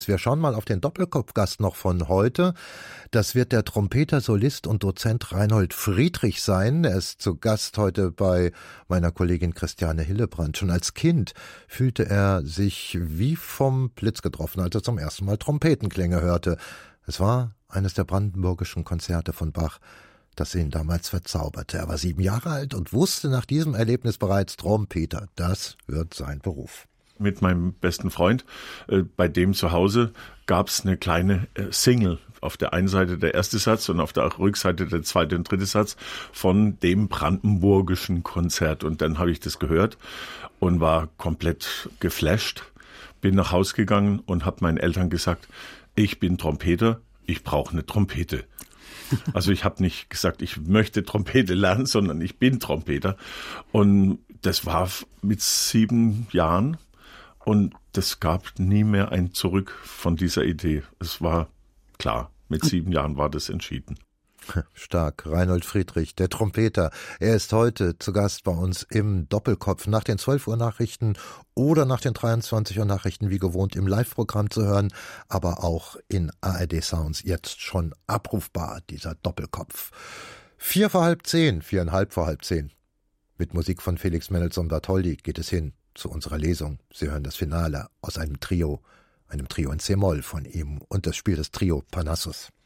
Wir schauen mal auf den Doppelkopfgast noch von heute. Das wird der Trompeter, Solist und Dozent Reinhold Friedrich sein. Er ist zu Gast heute bei meiner Kollegin Christiane Hillebrand. Schon als Kind fühlte er sich wie vom Blitz getroffen, als er zum ersten Mal Trompetenklänge hörte. Es war eines der brandenburgischen Konzerte von Bach, das ihn damals verzauberte. Er war 7 Jahre alt und wusste nach diesem Erlebnis bereits, Trompeter, das wird sein Beruf. Mit meinem besten Freund, bei dem zu Hause gab es eine kleine Single. Auf der einen Seite der erste Satz und auf der Rückseite der zweite und dritte Satz von dem brandenburgischen Konzert. Und dann habe ich das gehört und war komplett geflasht. Bin nach Hause gegangen und habe meinen Eltern gesagt, ich bin Trompeter, ich brauche eine Trompete. Also ich habe nicht gesagt, ich möchte Trompete lernen, sondern ich bin Trompeter. Und das war mit 7 Jahren. Und es gab nie mehr ein Zurück von dieser Idee. Es war klar, mit 7 Jahren war das entschieden. Stark, Reinhold Friedrich, der Trompeter. Er ist heute zu Gast bei uns im Doppelkopf. Nach den 12 Uhr Nachrichten oder nach den 23 Uhr Nachrichten wie gewohnt im Live-Programm zu hören, aber auch in ARD Sounds jetzt schon abrufbar, dieser Doppelkopf. 4 vor halb 10, 4,5 vor halb 10. Mit Musik von Felix Mendelssohn-Bartholdy geht es hin zu unserer Lesung. Sie hören das Finale aus einem Trio in C-Moll von ihm und das Spiel des Trio Parnassus.